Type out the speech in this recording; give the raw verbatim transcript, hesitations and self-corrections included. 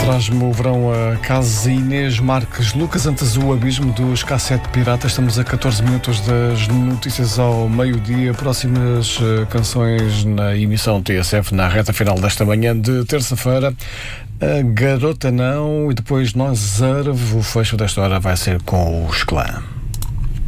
Traz-me o verão a casa. Inês Marques, Lucas Antes, o abismo dos K sete Piratas. Estamos a catorze minutos das notícias ao meio-dia. Próximas uh, canções na emissão T S F na reta final desta manhã de terça-feira. A Garota Não e depois Nós Arvo. O fecho desta hora vai ser com os Clã.